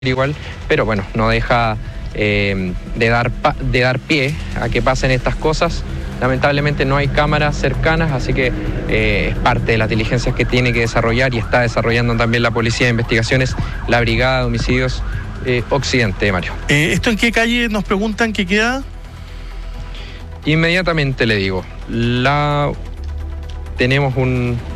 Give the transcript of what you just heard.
igual, pero bueno, no deja de dar pie a que pasen estas cosas. Lamentablemente no hay cámaras cercanas, así que es parte de las diligencias que tiene que desarrollar y está desarrollando también la Policía de Investigaciones, la Brigada de Homicidios Occidente, Mario. ¿Esto en qué calle nos preguntan que queda? Inmediatamente le digo, tenemos un